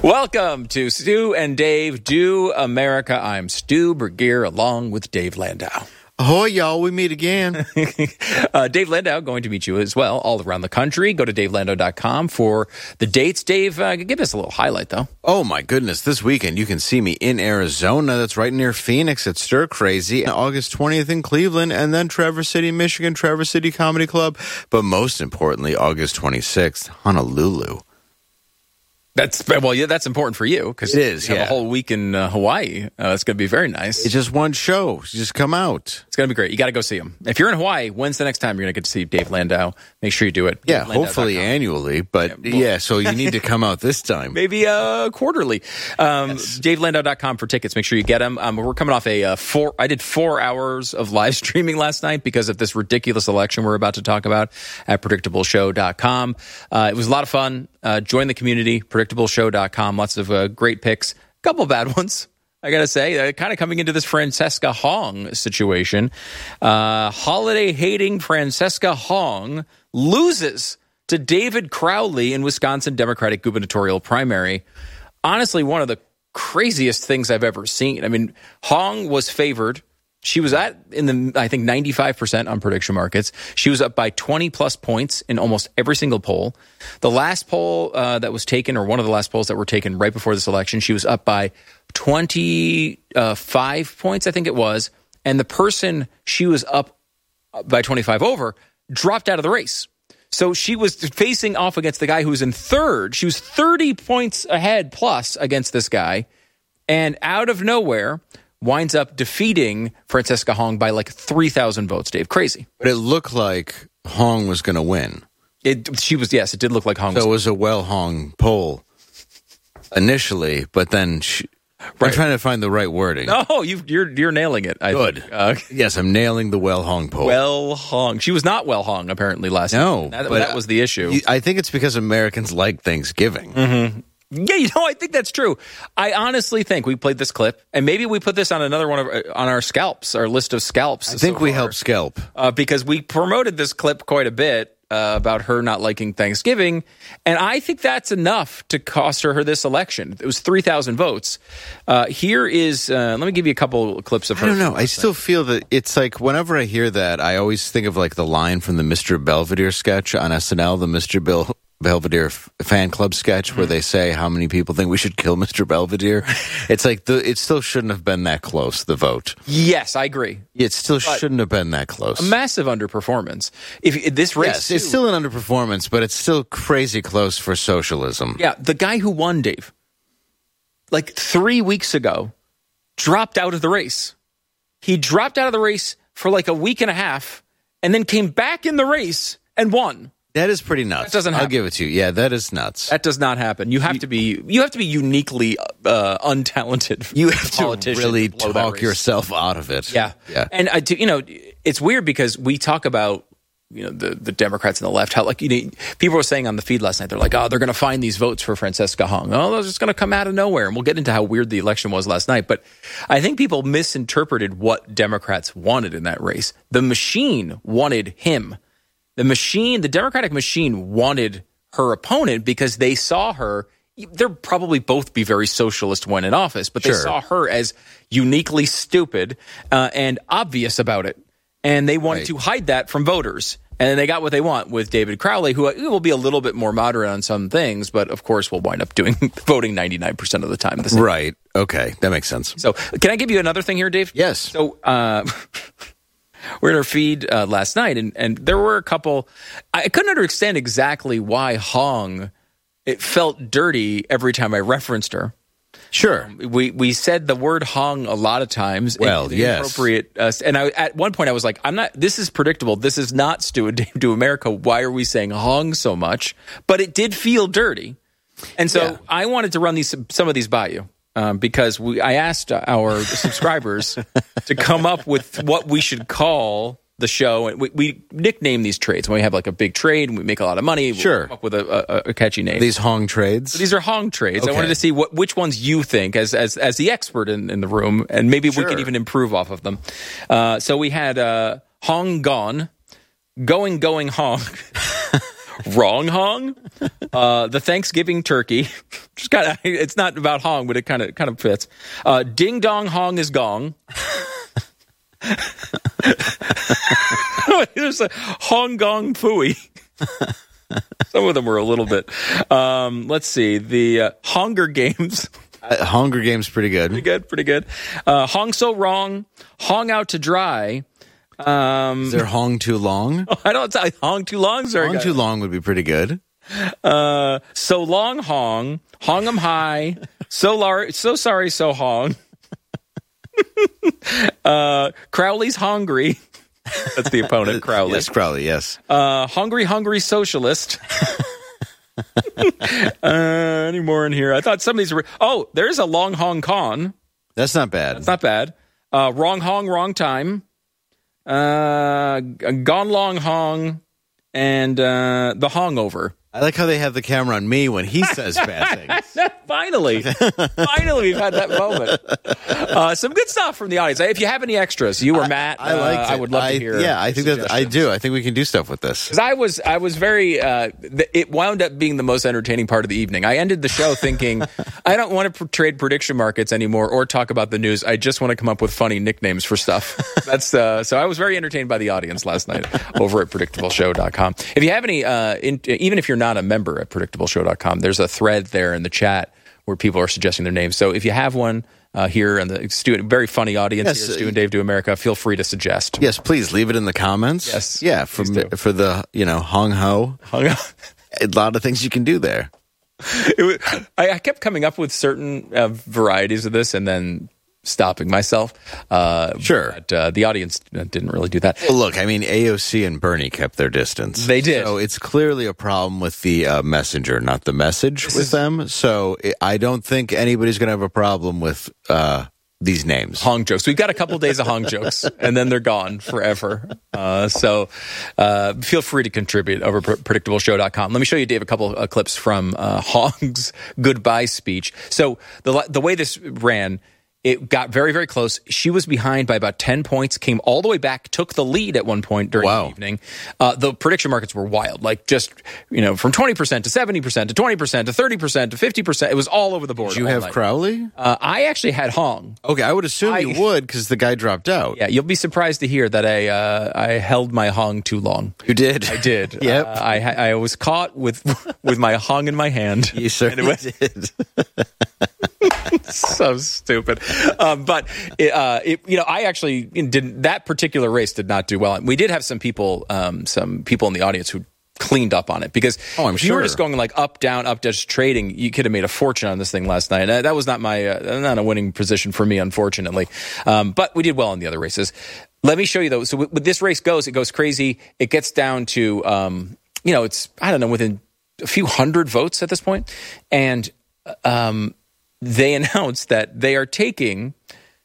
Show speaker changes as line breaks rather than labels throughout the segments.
Welcome to Stu and Dave Do America. I'm Stu Bergier along with Dave Landau.
Ahoy, y'all. We meet again.
Dave Landau going to meet you as well all around the country. Go to davelandau.com for the dates. Dave, give us a little highlight, though.
Oh, my goodness. This weekend, you can see me in Arizona. That's right near Phoenix at Stir Crazy. August 20th in Cleveland, and then Traverse City, Michigan, Traverse City Comedy Club. But most importantly, August 26th, Honolulu.
That's important for you because
it is.
You have a whole week in Hawaii. It's going to be very nice.
It's just one show. Just come out.
It's going to be great. You got to go see him. If you're in Hawaii, when's the next time you're going to get to see Dave Landau? Make sure you do it.
Yeah, hopefully annually. But so you need to come out this time.
Maybe quarterly. Yes. DaveLandau.com for tickets. Make sure you get them. We're coming off I did 4 hours of live streaming last night because of this ridiculous election we're about to talk about at PredictableShow.com. It was a lot of fun. Join the community, PredictableShow.com. Lots of great picks. A couple bad ones, I got to say. Kind of coming into this Francesca Hong situation. Holiday-hating Francesca Hong loses to David Crowley in Wisconsin Democratic gubernatorial primary. Honestly, one of the craziest things I've ever seen. I mean, Hong was favored. She was I think, 95% on prediction markets. She was up by 20-plus points in almost every single poll. The last poll that was taken, or one of the last polls that were taken right before this election, she was up by 25 points, I think it was. And the person she was up by 25 over dropped out of the race. So she was facing off against the guy who was in third. She was 30 points ahead plus against this guy. And out of nowhere, winds up defeating Francesca Hong by like 3,000 votes, Dave. Crazy.
But it looked like Hong was going to win.
It did look like Hong.
So it was a well-Hong poll initially, but then I'm trying to find the right wording.
No, you're nailing it.
Good. Yes, I'm nailing the well-Hong poll.
Well-Hong. She was not well-Hong, apparently, last night. That was the issue.
I think it's because Americans like Thanksgiving.
Mm-hmm. Yeah, I think that's true. I honestly think we played this clip, and maybe we put this on another one on our scalps, our list of scalps.
I think we helped scalp.
Because we promoted this clip quite a bit about her not liking Thanksgiving, and I think that's enough to cost her this election. It was 3,000 votes. Here is, let me give you a couple clips of her.
I don't know. I still feel that it's like whenever I hear that, I always think of like the line from the Mr. Belvedere sketch on SNL, the Mr. Belvedere fan club sketch where they say how many people think we should kill Mr. Belvedere. It's like it still shouldn't have been that close, the vote.
Yes, I agree.
It still shouldn't have been that close.
A massive underperformance. If this race,
yes, it's still an underperformance, but it's still crazy close for socialism.
Yeah, the guy who won, Dave, like 3 weeks ago, dropped out of the race. He dropped out of the race for like a week and a half, and then came back in the race and won.
That is pretty nuts.
That doesn't happen.
I'll give it to you. Yeah, that is nuts.
That does not happen. You have to be uniquely untalented.
You have to really talk yourself out of it.
Yeah. And it's weird because we talk about the Democrats and the left. How people were saying on the feed last night, they're like, oh, they're going to find these votes for Francesca Hong. Oh, they're just going to come out of nowhere. And we'll get into how weird the election was last night. But I think people misinterpreted what Democrats wanted in that race. The machine wanted him. The Democratic machine wanted her opponent because they saw her. They'll probably both be very socialist when in office, but they saw her as uniquely stupid and obvious about it. And they wanted to hide that from voters. And they got what they want with David Crowley, who will be a little bit more moderate on some things, but of course will wind up voting 99% of the time.
Right. Okay. That makes sense.
So can I give you another thing here, Dave?
Yes.
So we're in our feed last night, and there were a couple. I couldn't understand exactly why Hong, it felt dirty every time I referenced her.
Sure.
We said the word Hong a lot of times.
Well, yes.
Appropriate. And at one point I was like, this is predictable. This is not Stu and Dave Do America. Why are we saying Hong so much? But it did feel dirty. And so I wanted to run some of these by you. Because I asked our subscribers to come up with what we should call the show. And we nickname these trades. When we have like a big trade and we make a lot of money, we'll come up with a catchy name.
These Hong trades?
So these are Hong trades. Okay. I wanted to see which ones you think as the expert in the room, and maybe we can even improve off of them. So we had Hong Gone, Going Hong, Wrong Hong. The Thanksgiving turkey. It's not about Hong, but it kind of fits. Ding Dong Hong is Gong. There's a Hong Gong Fooey. Some of them were a little bit. Let's see. The Hunger Games.
Hunger Games, pretty good.
Pretty good. Hong So Wrong. Hong Out to Dry.
Is there Hong Too Long?
I don't. Hong Too Long.
Hong Too Long would be pretty good.
So Long Hong. Hong 'em High. So Sorry So Hong. Crowley's Hungry. That's the opponent, Crowley.
Yes, Crowley, yes.
Hungry Socialist. Any more in here? I thought some of these were... Oh, there's a Long Hong Con.
That's not bad.
That's not bad. Wrong Hong, Wrong Time. Gone Long Hong. And The Hongover.
I like how they have the camera on me when he says bad things.
Finally, we've had that moment. Some good stuff from the audience. If you have any extras, you or Matt,
I liked it.
I would love to hear.
Yeah, I think that I do. I think we can do stuff with this.
Because I was very. It wound up being the most entertaining part of the evening. I ended the show thinking, I don't want to trade prediction markets anymore or talk about the news. I just want to come up with funny nicknames for stuff. That's so. I was very entertained by the audience last night over at PredictableShow.com. If you have any, even if you're not a member at PredictableShow.com, there's a thread there in the chat where people are suggesting their names. So if you have one here in the very funny audience here, Stu and Dave Do America, feel free to suggest.
Yes, please leave it in the comments.
Yes,
yeah, for the Hong Ho. A lot of things you can do there.
I kept coming up with certain varieties of this and then stopping myself.
Sure.
But the audience didn't really do that.
Well, look, I mean, AOC and Bernie kept their distance.
They did.
So it's clearly a problem with the messenger, not the message them. So I don't think anybody's going to have a problem with these names.
Hong jokes. We've got a couple days of Hong jokes, and then they're gone forever. So feel free to contribute over PredictableShow.com. Let me show you, Dave, a couple of clips from Hong's goodbye speech. So the way this ran, it got very, very close. She was behind by about 10 points, came all the way back, took the lead at one point during the evening. The prediction markets were wild, like just, from 20% to 70% to 20% to 30% to 50%. It was all over the board.
Did you have Crowley?
I actually had Hong.
Okay, I would assume you would because the guy dropped out.
Yeah, you'll be surprised to hear that I held my Hong too long.
You did?
I did.
Yep.
I was caught with my Hong in my hand.
You certainly did.
So stupid. But I actually didn't. That particular race did not do well. We did have some people in the audience who cleaned up on it because if you were just going like up, down, just trading, you could have made a fortune on this thing last night. That was not not a winning position for me, unfortunately. But we did well in the other races. Let me show you though. So with this race it goes crazy. It gets down to it's within a few hundred votes at this point, and they announced that they are taking,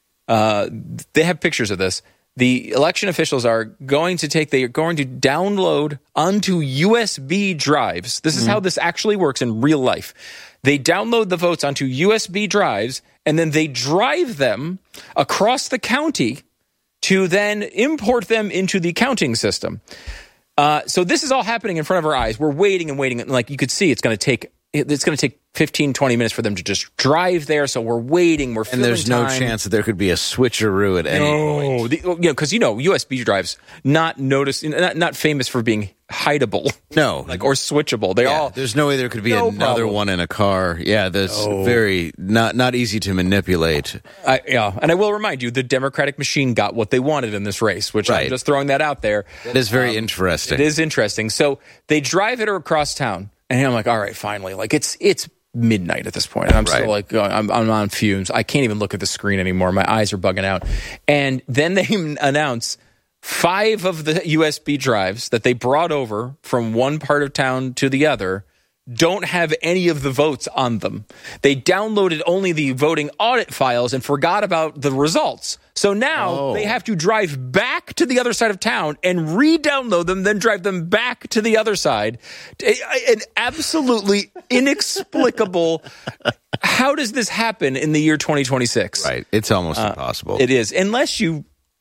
they have pictures of this. The election officials are going to download onto USB drives. This is how this actually works in real life. They download the votes onto USB drives, and then they drive them across the county to then import them into the counting system. So this is all happening in front of our eyes. We're waiting and waiting. And like you could see, it's going to take 15, 20 minutes for them to just drive there. So we're waiting. We're filling
time. And there's no chance that there could be a switcheroo at any point.
Because USB drives not famous for being hideable.
No,
or switchable.
There's no way there could be another one in a car. Yeah, that's very not easy to manipulate.
And I will remind you, the Democratic machine got what they wanted in this race, which I'm just throwing that out there.
It is very interesting.
It is interesting. So they drive it across town. And I'm like, all right, finally. Like, it's midnight at this point. And I'm still like, I'm on fumes. I can't even look at the screen anymore. My eyes are bugging out. And then they announce 5 of the USB drives that they brought over from one part of town to the other don't have any of the votes on them. They downloaded only the voting audit files and forgot about the results. So now they have to drive back to the other side of town and re-download them, then drive them back to the other side. An absolutely inexplicable. How does this happen in the year 2026?
Right. It's almost impossible.
It is. Unless you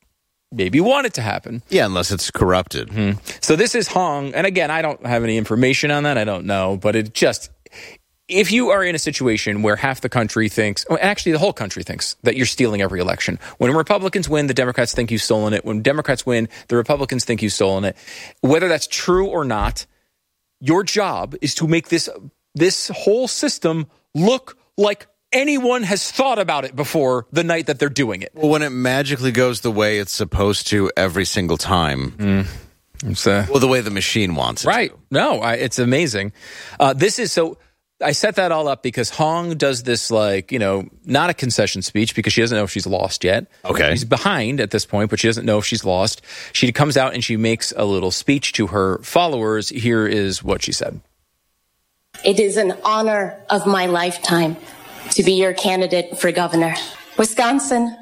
maybe want it to happen.
Yeah, unless it's corrupted.
So this is Hong. And again, I don't have any information on that. I don't know. But it just, if you are in a situation where half the country thinks, actually the whole country thinks that you're stealing every election. When Republicans win, the Democrats think you've stolen it. When Democrats win, the Republicans think you've stolen it. Whether that's true or not, your job is to make this whole system look like anyone has thought about it before the night that they're doing it.
Well, when it magically goes the way it's supposed to every single time. Well, the way the machine wants it
right.
to.
No, it's amazing. This is so... I set that all up because Hong does this, like, not a concession speech because she doesn't know if she's lost yet.
Okay.
She's behind at this point, but she doesn't know if she's lost. She comes out and she makes a little speech to her followers. Here is what she said.
It is an honor of my lifetime to be your candidate for governor. Wisconsin,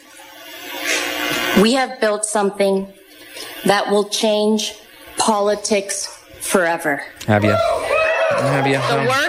we have built something that will change politics forever.
Have you?
The work